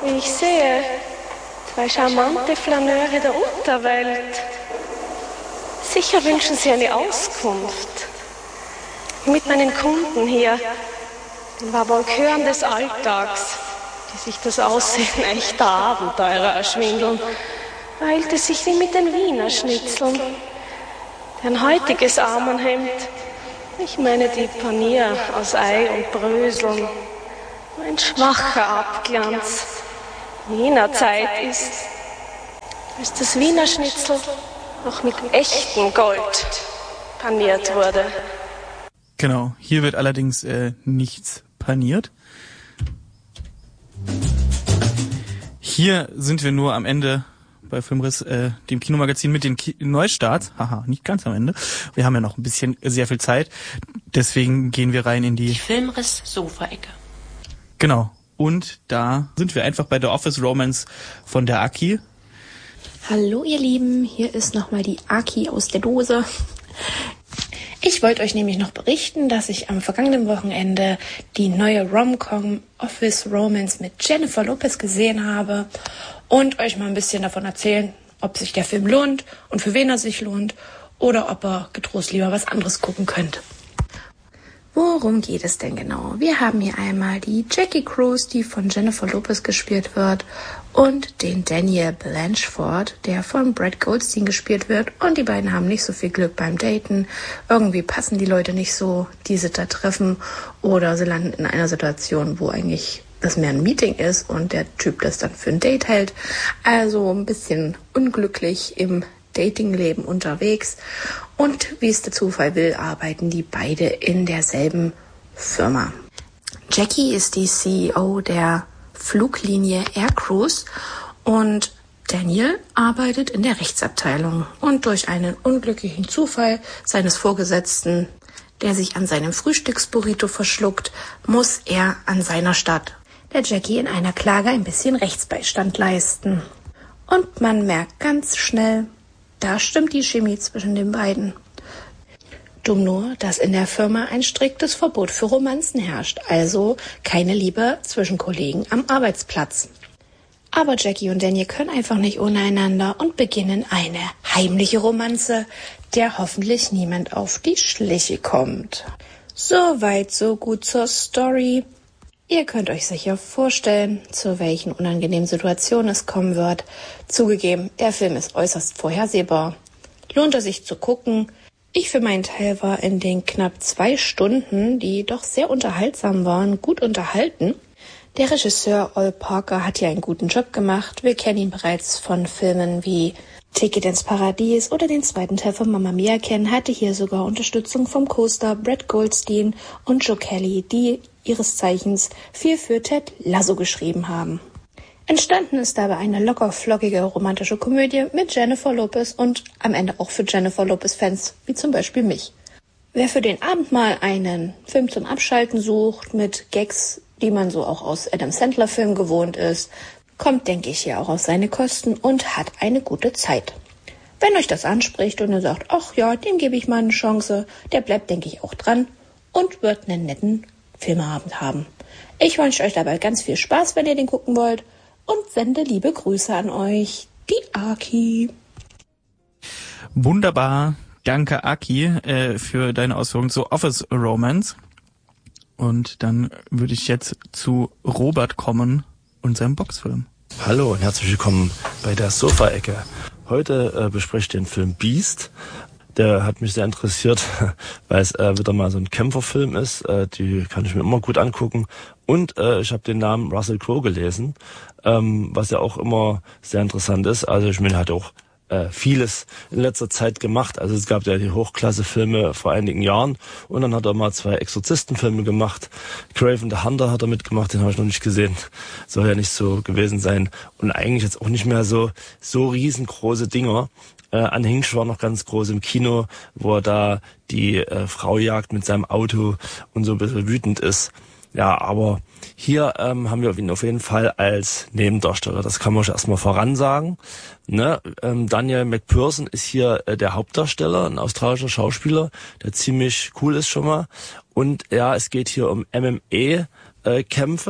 wie ich sehe, 2 charmante Flaneure der Unterwelt. Sicher wünschen Sie eine Auskunft. Mit meinen Kunden hier, den Vabonkeuren des Alltags, die sich das Aussehen echter Abenteurer erschwindeln, verhält es sich wie mit den Wiener Schnitzeln. Deren heutiges Armenhemd, ich meine die Panier aus Ei und Bröseln, nur ein schwacher Abglanz jener Zeit ist, als das Wiener Schnitzel noch mit echtem Gold paniert wurde. Genau, hier wird allerdings nichts paniert. Hier sind wir nur am Ende bei Filmriss, dem Kinomagazin mit den Neustarts. Haha, nicht ganz am Ende. Wir haben ja noch ein bisschen, sehr viel Zeit. Deswegen gehen wir rein in die Filmriss-Sofa-Ecke. Genau. Und da sind wir einfach bei der Office Romance von der Aki. Hallo ihr Lieben, hier ist nochmal die Aki aus der Dose. Ich wollte euch nämlich noch berichten, dass ich am vergangenen Wochenende die neue Rom-Com Office Romance mit Jennifer Lopez gesehen habe und euch mal ein bisschen davon erzählen, ob sich der Film lohnt und für wen er sich lohnt oder ob ihr getrost lieber was anderes gucken könnt. Worum geht es denn genau? Wir haben hier einmal die Jackie Cruz, die von Jennifer Lopez gespielt wird, und den Daniel Blanchford, der von Brad Goldstein gespielt wird. Und die beiden haben nicht so viel Glück beim Daten. Irgendwie passen die Leute nicht so, die sie da treffen. Oder sie landen in einer Situation, wo eigentlich das mehr ein Meeting ist und der Typ das dann für ein Date hält. Also ein bisschen unglücklich im Datingleben unterwegs. Und wie es der Zufall will, arbeiten die beide in derselben Firma. Jackie ist die CEO der Fluglinie Air Cruise und Daniel arbeitet in der Rechtsabteilung. Und durch einen unglücklichen Zufall seines Vorgesetzten, der sich an seinem Frühstücksburrito verschluckt, muss er an seiner Stadt der Jackie in einer Klage ein bisschen Rechtsbeistand leisten. Und man merkt ganz schnell, da stimmt die Chemie zwischen den beiden. Dumm nur, dass in der Firma ein striktes Verbot für Romanzen herrscht, also keine Liebe zwischen Kollegen am Arbeitsplatz. Aber Jackie und Daniel können einfach nicht ohne einander und beginnen eine heimliche Romanze, der hoffentlich niemand auf die Schliche kommt. So weit, so gut zur Story. Ihr könnt euch sicher vorstellen, zu welchen unangenehmen Situationen es kommen wird. Zugegeben, der Film ist äußerst vorhersehbar. Lohnt es sich zu gucken? Ich für meinen Teil war in den knapp 2 Stunden, die doch sehr unterhaltsam waren, gut unterhalten. Der Regisseur Ol Parker hat hier einen guten Job gemacht. Wir kennen ihn bereits von Filmen wie Ticket ins Paradies oder den zweiten Teil von Mamma Mia kennen, hatte hier sogar Unterstützung vom Co-Star Brad Goldstein und Joe Kelly, die ihres Zeichens viel für Ted Lasso geschrieben haben. Entstanden ist dabei eine locker-flockige romantische Komödie mit Jennifer Lopez und am Ende auch für Jennifer Lopez-Fans, wie zum Beispiel mich. Wer für den Abend mal einen Film zum Abschalten sucht, mit Gags, die man so auch aus Adam Sandler-Filmen gewohnt ist, kommt, denke ich, hier auch auf seine Kosten und hat eine gute Zeit. Wenn euch das anspricht und ihr sagt, ach ja, dem gebe ich mal eine Chance, der bleibt, denke ich, auch dran und wird einen netten Filmeabend haben. Ich wünsche euch dabei ganz viel Spaß, wenn ihr den gucken wollt, und sende liebe Grüße an euch, die Aki. Wunderbar, danke Aki für deine Ausführungen zu Office Romance. Und dann würde ich jetzt zu Robert kommen und seinem Boxfilm. Hallo und herzlich willkommen bei der Sofa-Ecke. Heute bespreche ich den Film Beast. Der hat mich sehr interessiert, weil es wieder mal so ein Kämpferfilm ist. Die kann ich mir immer gut angucken. Und ich habe den Namen Russell Crowe gelesen, was ja auch immer sehr interessant ist. Also ich meine, er hat auch vieles in letzter Zeit gemacht. Also es gab ja die Hochklasse-Filme vor einigen Jahren und dann hat er mal 2 Exorzisten-Filme gemacht. Craven the Hunter hat er mitgemacht, den habe ich noch nicht gesehen. Soll ja nicht so gewesen sein. Und eigentlich jetzt auch nicht mehr so riesengroße Dinger. An Hinch war noch ganz groß im Kino, wo er da die Frau jagt mit seinem Auto und so ein bisschen wütend ist. Ja, aber hier haben wir ihn auf jeden Fall als Nebendarsteller. Das kann man schon erstmal voran sagen. Ne? Daniel McPherson ist hier der Hauptdarsteller, ein australischer Schauspieler, der ziemlich cool ist schon mal. Und ja, es geht hier um MMA-Kämpfe.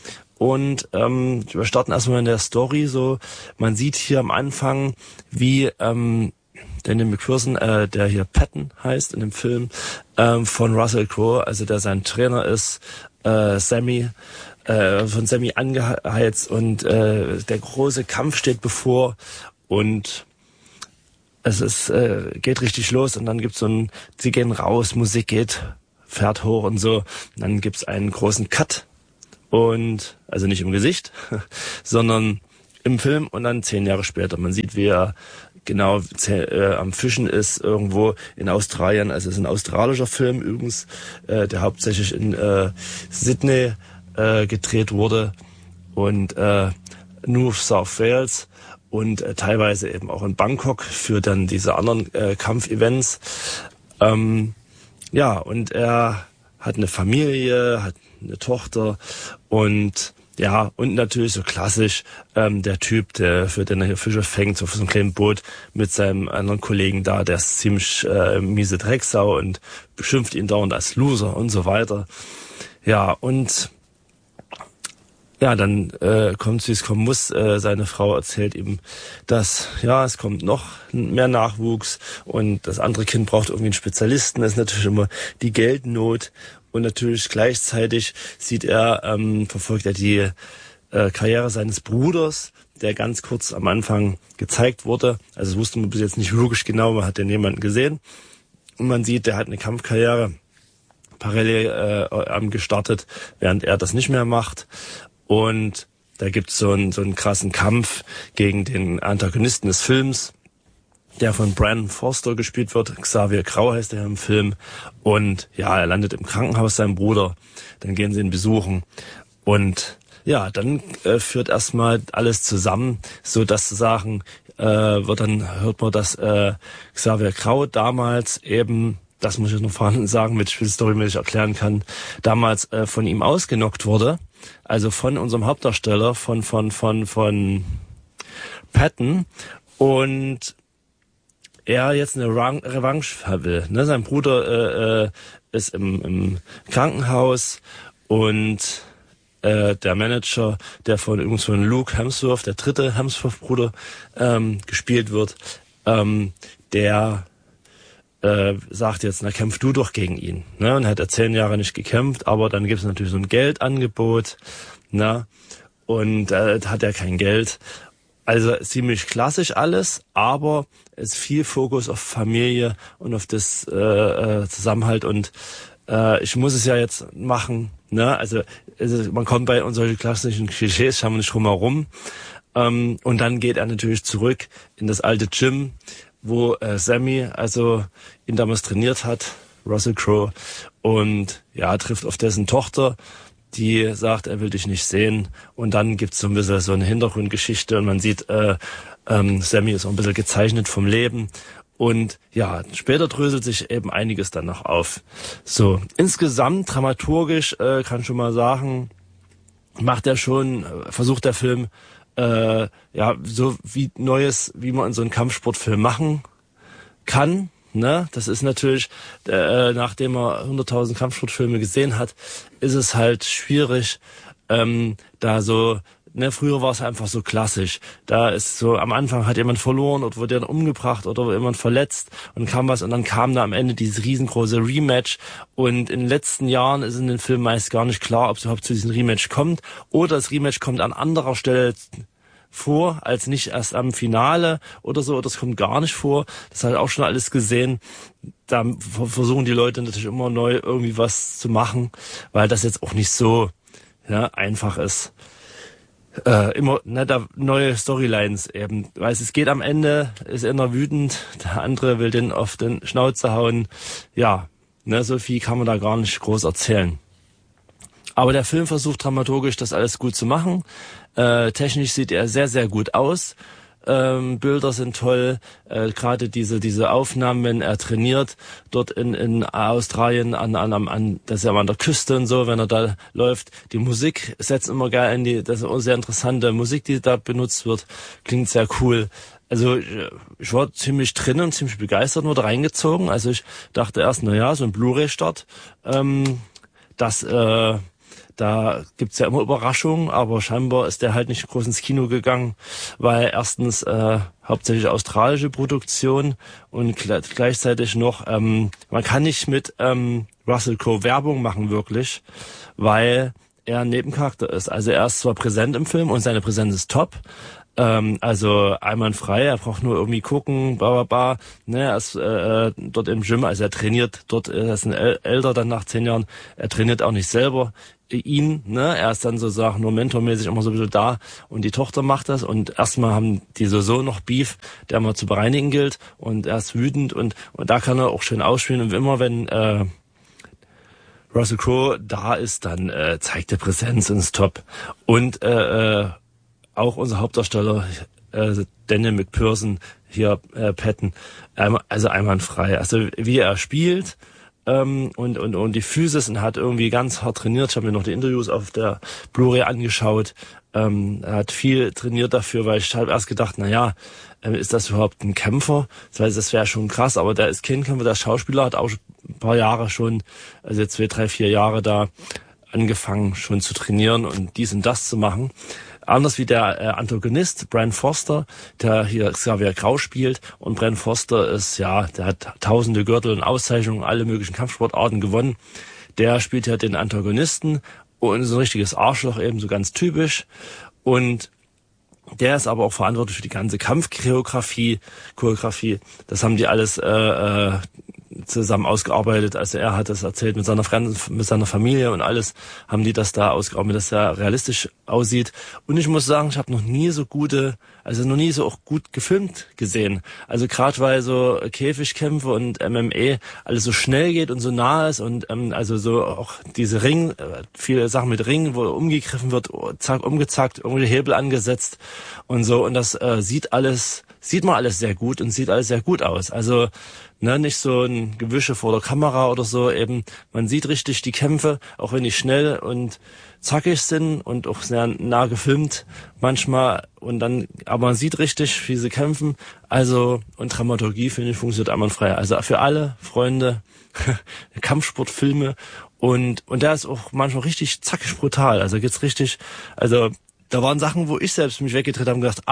Und wir starten erstmal in der Story so. Man sieht hier am Anfang, wie Daniel McPherson, der hier Patton heißt in dem Film, von Russell Crowe, also der sein Trainer ist, von Sammy angeheizt und der große Kampf steht bevor und es geht richtig los und dann gibt's sie gehen raus, Musik fährt hoch und so. Und dann gibt's einen großen Cut und, also nicht im Gesicht, sondern im Film und dann 10 Jahre später. Man sieht, wie er genau am Fischen ist irgendwo in Australien. Also es ist ein australischer Film übrigens, der hauptsächlich in Sydney gedreht wurde und New South Wales und teilweise eben auch in Bangkok für dann diese anderen Kampfevents. Ja, und er hat eine Familie, hat eine Tochter und ja, und natürlich so klassisch der Typ, für den er hier Fische fängt, so für so ein kleines Boot mit seinem anderen Kollegen da, der ist ziemlich miese Drecksau und beschimpft ihn dauernd als Loser und so weiter. Ja, und ja, dann kommt, wie es kommen muss. Seine Frau erzählt ihm, dass ja, es kommt noch mehr Nachwuchs und das andere Kind braucht irgendwie einen Spezialisten. Das ist natürlich immer die Geldnot. Und natürlich gleichzeitig verfolgt er die Karriere seines Bruders, der ganz kurz am Anfang gezeigt wurde. Also das wusste man bis jetzt nicht wirklich genau, man hat den jemanden gesehen. Und man sieht, der hat eine Kampfkarriere parallel gestartet, während er das nicht mehr macht. Und da gibt's so einen krassen Kampf gegen den Antagonisten des Films, der von Brandon Foster gespielt wird. Xavier Grau heißt er im Film. Und ja, er landet im Krankenhaus, sein Bruder. Dann gehen sie ihn besuchen. Und ja, dann führt erstmal alles zusammen, so dass hört man, dass Xavier Grau damals eben, das muss ich noch vorhin sagen, mit Storymäßig erklären kann, damals von ihm ausgenockt wurde. Also von unserem Hauptdarsteller, von Patton. Und er jetzt eine Revanche will. Ne? Sein Bruder ist im Krankenhaus und der Manager, der übrigens von Luke Hemsworth, der dritte Hemsworth-Bruder, gespielt wird, der sagt jetzt, na kämpf du doch gegen ihn. Ne? Und hat er 10 Jahre nicht gekämpft, aber dann gibt es natürlich so ein Geldangebot, ne? Und hat er kein Geld. Also ziemlich klassisch alles, aber es ist viel Fokus auf Familie und auf das Zusammenhalt und ich muss es ja jetzt machen, ne? Also man kommt bei uns solche klassischen Klischees, schauen wir nicht drum herum. Und dann geht er natürlich zurück in das alte Gym, wo Sammy also ihn damals trainiert hat, Russell Crowe, und ja, trifft auf dessen Tochter, die sagt, er will dich nicht sehen. Und dann gibt's so ein bisschen so eine Hintergrundgeschichte und man sieht, Sammy ist auch ein bisschen gezeichnet vom Leben. Und ja, später dröselt sich eben einiges dann noch auf. So, insgesamt dramaturgisch kann schon mal sagen, versucht der Film so wie man in so einen Kampfsportfilm machen kann. Ne, das ist natürlich, nachdem er 100.000 Kampfsportfilme gesehen hat, ist es halt schwierig, früher war es einfach so klassisch. Da ist so, am Anfang hat jemand verloren oder wurde dann umgebracht oder jemand verletzt und kam was und dann kam da am Ende dieses riesengroße Rematch und in den letzten Jahren ist in den Filmen meist gar nicht klar, ob es überhaupt zu diesem Rematch kommt oder das Rematch kommt an anderer Stelle vor, als nicht erst am Finale oder so, das kommt gar nicht vor. Das habe ich auch schon alles gesehen. Da versuchen die Leute natürlich immer neu irgendwie was zu machen, weil das jetzt auch nicht so einfach ist. Immer da neue Storylines eben. Weil es geht am Ende, ist einer wütend, der andere will den auf den Schnauze hauen. Ja, so viel kann man da gar nicht groß erzählen. Aber der Film versucht dramaturgisch das alles gut zu machen. Technisch sieht er sehr, sehr gut aus. Bilder sind toll. Gerade diese Aufnahmen, wenn er trainiert, dort in Australien das ist ja an der Küste und so, wenn er da läuft. Die Musik setzt immer geil in das ist auch sehr interessante Musik, die da benutzt wird. Klingt sehr cool. Also ich war ziemlich drin und ziemlich begeistert, wurde reingezogen. Also ich dachte erst, so ein Blu-ray-Start, Da gibt's ja immer Überraschungen, aber scheinbar ist der halt nicht groß ins Kino gegangen, weil erstens hauptsächlich australische Produktion und gleichzeitig noch, man kann nicht mit Russell Crowe Werbung machen wirklich, weil er ein Nebencharakter ist. Also er ist zwar präsent im Film und seine Präsenz ist top, also einwandfrei, er braucht nur irgendwie gucken, ne, er ist dort im Gym, also er trainiert dort, er ist ein älter dann nach 10 Jahren, er trainiert auch nicht selber ihn, ne, er ist dann sozusagen nur mentormäßig immer so ein bisschen da und die Tochter macht das und erstmal haben die so noch Beef, der mal zu bereinigen gilt und er ist wütend und da kann er auch schön ausspielen und immer wenn Russell Crowe da ist, dann zeigt er Präsenz und ist top und auch unser Hauptdarsteller Daniel McPherson hier Patton, also einwandfrei. Also wie er spielt und die Physis und hat irgendwie ganz hart trainiert. Ich habe mir noch die Interviews auf der Blu-ray angeschaut. Er hat viel trainiert dafür, weil ich habe erst gedacht, ist das überhaupt ein Kämpfer? Das wäre schon krass, aber der ist kein Kämpfer. Der Schauspieler hat auch ein paar Jahre schon, also jetzt 2, 3, 4 Jahre da angefangen schon zu trainieren und dies und das zu machen. Anders wie der Antagonist, Bran Foster, der hier Xavier Grau spielt. Und Bran Foster ist, der hat tausende Gürtel und Auszeichnungen, alle möglichen Kampfsportarten gewonnen. Der spielt ja den Antagonisten und so ein richtiges Arschloch eben, so ganz typisch. Und der ist aber auch verantwortlich für die ganze Choreografie. Das haben die alles zusammen ausgearbeitet. Also er hat das erzählt mit seiner Familie und alles haben die das da ausgearbeitet, dass er realistisch aussieht. Und ich muss sagen, ich habe noch nie so auch gut gefilmt gesehen. Also gerade weil so Käfigkämpfe und MMA alles so schnell geht und so nah ist und also so auch diese viele Sachen mit Ringen, wo umgegriffen wird, zack, umgezackt, irgendwelche Hebel angesetzt und so. Und das sieht man alles sehr gut und sieht alles sehr gut aus. Also nicht so ein Gewische vor der Kamera oder so, eben, man sieht richtig die Kämpfe, auch wenn die schnell und zackig sind und auch sehr nah gefilmt manchmal aber man sieht richtig, wie sie kämpfen, also, und Dramaturgie, finde ich, funktioniert einwandfrei. Also für alle Freunde, Kampfsportfilme und der ist auch manchmal richtig zackig brutal, also geht's richtig, also, da waren Sachen, wo ich selbst mich weggedreht habe und gedacht,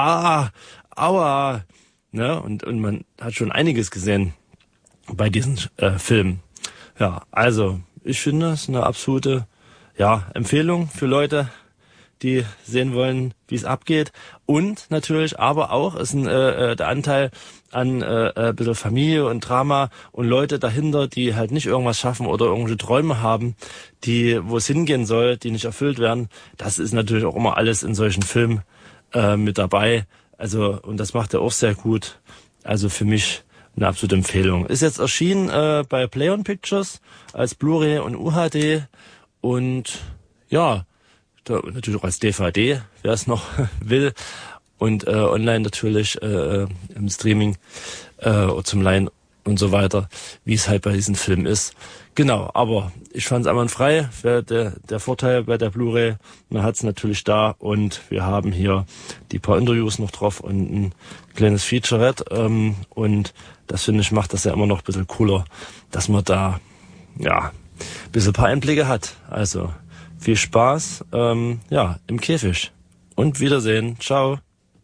aua, ne, und man hat schon einiges gesehen bei diesen Filmen. Ja, also ich finde es eine absolute Empfehlung für Leute, die sehen wollen, wie es abgeht. Und natürlich aber auch ist der Anteil an ein bisschen Familie und Drama und Leute dahinter, die halt nicht irgendwas schaffen oder irgendwelche Träume haben, wo es hingehen soll, die nicht erfüllt werden. Das ist natürlich auch immer alles in solchen Filmen mit dabei. Also, und das macht er auch sehr gut. Also für mich eine absolute Empfehlung. Ist jetzt erschienen bei Play On Pictures als Blu-ray und UHD und natürlich auch als DVD, wer es noch will. Und online natürlich im Streaming zum Leihen und so weiter, wie es halt bei diesen Filmen ist. Genau, aber ich fand es einwandfrei. Der Vorteil bei der Blu-ray, man hat es natürlich da und wir haben hier die paar Interviews noch drauf und ein kleines Featurette und das finde ich macht das ja immer noch ein bisschen cooler, dass man da ein bisschen ein paar Einblicke hat. Also viel Spaß im Käfig und Wiedersehen. Ciao.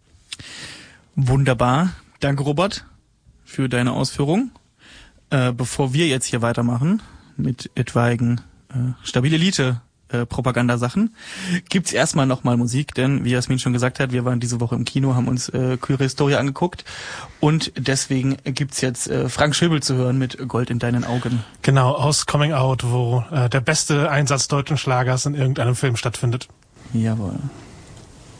Wunderbar. Danke, Robert, für deine Ausführung. Bevor wir jetzt hier weitermachen mit etwaigen Stabil Elite Propagandasachen, gibt's erstmal nochmal Musik, denn wie Jasmin schon gesagt hat, wir waren diese Woche im Kino, haben uns Queere Historie angeguckt und deswegen gibt's jetzt Frank Schöbel zu hören mit Gold in deinen Augen. Genau, aus Coming Out, wo der beste Einsatz deutschen Schlagers in irgendeinem Film stattfindet. Jawohl.